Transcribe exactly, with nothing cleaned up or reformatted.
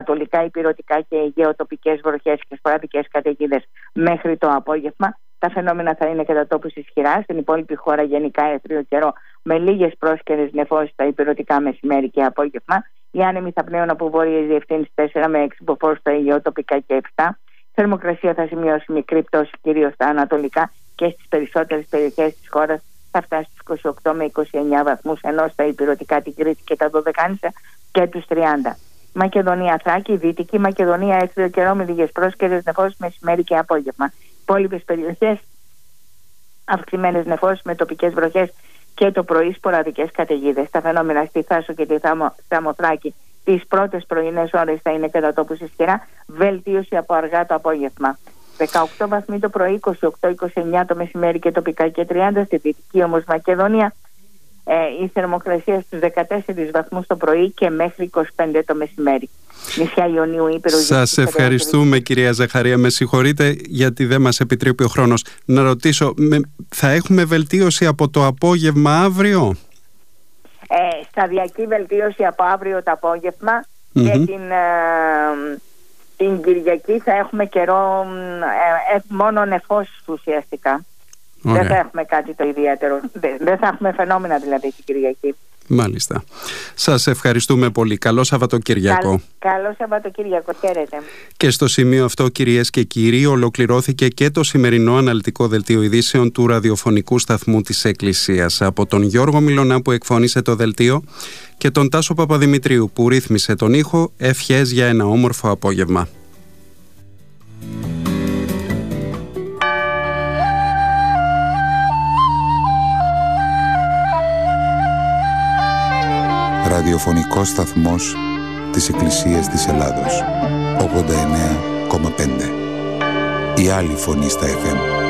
ανατολικά ηπειρωτικά και γεωτοπικές βροχές και σποραδικές καταιγίδες μέχρι το απόγευμα. Τα φαινόμενα θα είναι κατά τόπους ισχυρά. Στην υπόλοιπη χώρα γενικά έθριο καιρό με λίγες πρόσκαιρες νεφώσεις στα ηπειρωτικά μεσημέρι και απόγευμα. Οι άνεμοι θα πνέουν από βόρειες διευθύνσεις τέσσερα με έξι μποφόρ στα γεωτοπικά και επτά. Θερμοκρασία θα σημειώσει μικρή πτώση κυρίως στα ανατολικά και στις περισσότερες περιοχές της χώρας θα φτάσει στους είκοσι οκτώ με είκοσι εννέα βαθμούς, ενώ στα ηπειρωτικά, την Κρήτη και τα Δωδεκάνησα και τους τριάντα. Μακεδονία, Θράκη, Δυτική Μακεδονία, έθριο καιρό με λίγες πρόσκαιρες νεφώσεις μεσημέρι και απόγευμα. Υπόλοιπες περιοχές αυξημένες νεφώσεις με τοπικές βροχές και το πρωί σποραδικές καταιγίδες. Τα φαινόμενα στη Θάσο και τη Σαμοθράκη τις πρώτες πρωινές ώρες θα είναι κατά τόπους ισχυρά, βελτίωση από αργά το απόγευμα. δεκαοκτώ βαθμοί το πρωί, είκοσι οκτώ είκοσι εννέα το μεσημέρι και τοπικά και τριάντα. Στη Δυτική όμως Μακεδονία ε, η θερμοκρασία στους δεκατέσσερις βαθμούς το πρωί και μέχρι είκοσι πέντε το μεσημέρι. Νησιά Ιωνίου, Ήπειρο. Σας ευχαριστούμε κυρία Ζαχαρία. Με συγχωρείτε γιατί δεν μας επιτρέπει ο χρόνος. Να ρωτήσω, με, θα έχουμε βελτίωση από το απόγευμα αύριο? Ε, σταδιακή βελτίωση από αύριο το απόγευμα mm-hmm. και την, ε, την Κυριακή θα έχουμε καιρό ε, ε, μόνο νεφώσεις ουσιαστικά. Ωραία. Δεν θα έχουμε κάτι το ιδιαίτερο. Δεν, δεν θα έχουμε φαινόμενα δηλαδή την Κυριακή. Μάλιστα. Σας ευχαριστούμε πολύ. Καλό Σαββατοκύριακο. Καλό, καλό Σαββατοκύριακο. Χαίρετε. Και στο σημείο αυτό, κυρίες και κύριοι, ολοκληρώθηκε και το σημερινό αναλυτικό δελτίο ειδήσεων του ραδιοφωνικού σταθμού της Εκκλησίας. Από τον Γιώργο Μιλωνά που εκφώνησε το δελτίο και τον Τάσο Παπαδημητρίου που ρύθμισε τον ήχο, ευχές για ένα όμορφο απόγευμα. Ραδιοφωνικός σταθμός της Εκκλησίας της Ελλάδος ογδόντα εννέα κόμμα πέντε. Η άλλη φωνή στα εφ εμ.